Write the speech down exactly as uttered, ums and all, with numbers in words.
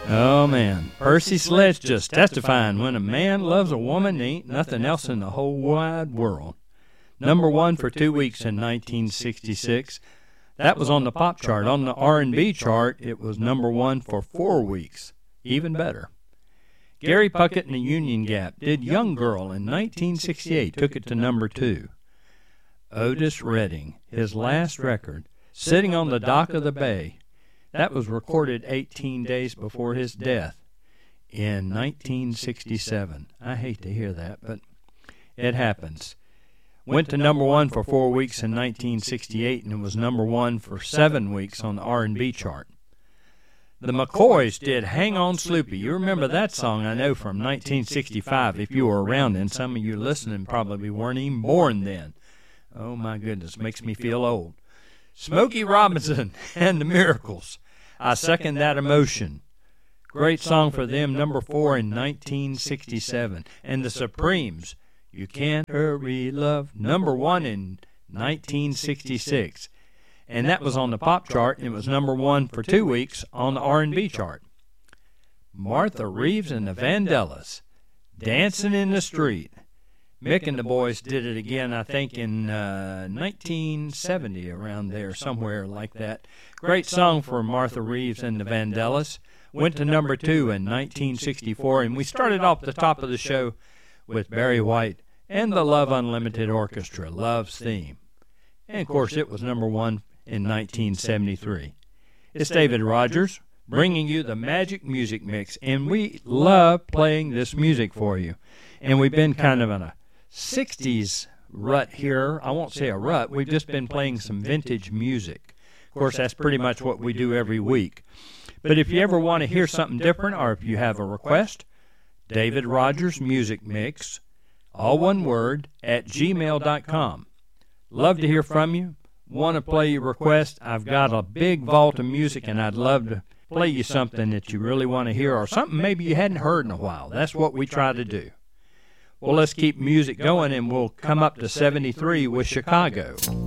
Oh, man. Percy Sledge just testifying, when a man loves a woman, there ain't nothing else in the whole wide world. Number one for two weeks in nineteen sixty-six. That was on the pop chart. On the R and B chart, it was number one for four weeks. Even better. Gary Puckett and the Union Gap did Young Girl in nineteen sixty-eight, took it to number two. Otis Redding, his last record, Sitting on the Dock of the Bay, that was recorded eighteen days before his death in nineteen sixty-seven. I hate to hear that, but it happens. Went to number one for four weeks in nineteen sixty-eight, and it was number one for seven weeks on the R and B chart. The McCoys did Hang On Sloopy. You remember that song, I know, from nineteen sixty-five. If you were around then, some of you listening probably weren't even born then. Oh, my goodness, makes me feel old. Smokey Robinson and the Miracles, I Second That Emotion. Great song for them, number four in nineteen sixty-seven. And the Supremes, You Can't Hurry Love, number one in nineteen sixty-six. And that was on the pop chart, and it was number one for two weeks on the R and B chart. Martha Reeves and the Vandellas, Dancing in the Street. Mick and the Boys did it again, I think, in uh, nineteen seventy, around there, somewhere like that. Great song for Martha Reeves and the Vandellas. Went to number two in nineteen sixty-four, and we started off the top of the show with Barry White and the Love Unlimited Orchestra, Love's Theme. And, of course, it was number one in nineteen seventy-three. It's David Rogers bringing you the Magic Music Mix, and we love playing this music for you. And we've been kind of in a sixties rut here. I won't say a rut. We've just been playing some vintage music. Of course, that's pretty much what we do every week. But if you ever want to hear something different, or if you have a request, David Rogers Music Mix, all one word, at gmail dot com. Love to hear from you. Want to play your request? I've got a big vault of music, and I'd love to play you something that you really want to hear, or something maybe you hadn't heard in a while. That's what we try to do. Well, let's keep music going, and we'll come up to seventy-three with Chicago.